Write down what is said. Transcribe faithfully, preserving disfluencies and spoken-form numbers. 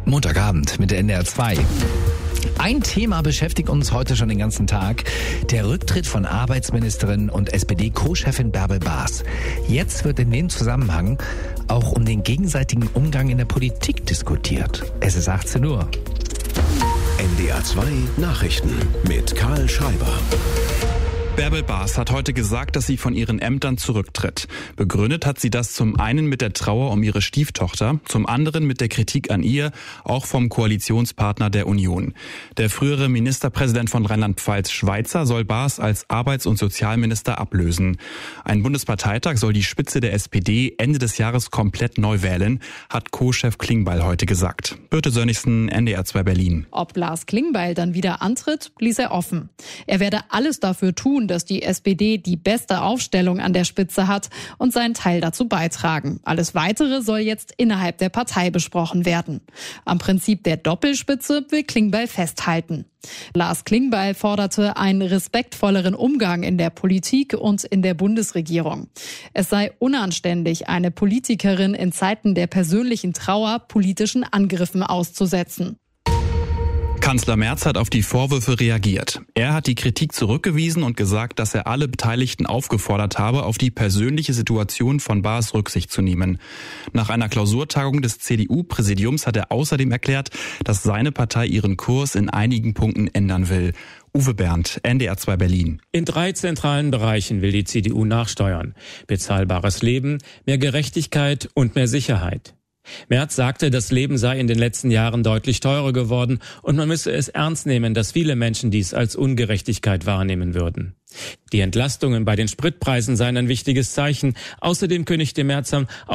Montagabend mit der N D R zwei. Ein Thema beschäftigt uns heute schon den ganzen Tag. Der Rücktritt von Arbeitsministerin und S P D-Co-Chefin Bärbel Baas. Jetzt wird in dem Zusammenhang auch um den gegenseitigen Umgang in der Politik diskutiert. Es ist achtzehn Uhr. N D R zwei Nachrichten mit Karl Schreiber. Bärbel Baas hat heute gesagt, dass sie von ihren Ämtern zurücktritt. Begründet hat sie das zum einen mit der Trauer um ihre Stieftochter, zum anderen mit der Kritik an ihr, auch vom Koalitionspartner der Union. Der frühere Ministerpräsident von Rheinland-Pfalz, Schweizer, soll Baas als Arbeits- und Sozialminister ablösen. Ein Bundesparteitag soll die Spitze der S P D Ende des Jahres komplett neu wählen, hat Co-Chef Klingbeil heute gesagt. Birte Sönnigsen, N D R zwei Berlin. Ob Lars Klingbeil dann wieder antritt, ließ er offen. Er werde alles dafür tun, dass die S P D die beste Aufstellung an der Spitze hat und seinen Teil dazu beitragen. Alles Weitere soll jetzt innerhalb der Partei besprochen werden. Am Prinzip der Doppelspitze will Klingbeil festhalten. Lars Klingbeil forderte einen respektvolleren Umgang in der Politik und in der Bundesregierung. Es sei unanständig, eine Politikerin in Zeiten der persönlichen Trauer politischen Angriffen auszusetzen. Kanzler Merz hat auf die Vorwürfe reagiert. Er hat die Kritik zurückgewiesen und gesagt, dass er alle Beteiligten aufgefordert habe, auf die persönliche Situation von Baas Rücksicht zu nehmen. Nach einer Klausurtagung des C D U-Präsidiums hat er außerdem erklärt, dass seine Partei ihren Kurs in einigen Punkten ändern will. Uwe Bernd, N D R zwei Berlin. In drei zentralen Bereichen will die C D U nachsteuern. Bezahlbares Leben, mehr Gerechtigkeit und mehr Sicherheit. Merz sagte, das Leben sei in den letzten Jahren deutlich teurer geworden und man müsse es ernst nehmen, dass viele Menschen dies als Ungerechtigkeit wahrnehmen würden. Die Entlastungen bei den Spritpreisen seien ein wichtiges Zeichen. Außerdem kündigte Merz am